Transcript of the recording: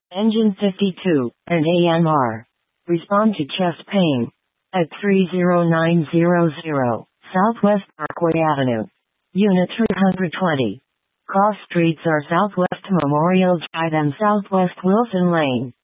Engine 52, and AMR. Respond to chest pain. At 30900, Southwest Parkway Avenue. Unit 320. Cross streets are Southwest Memorial Drive and Southwest Wilson Lane.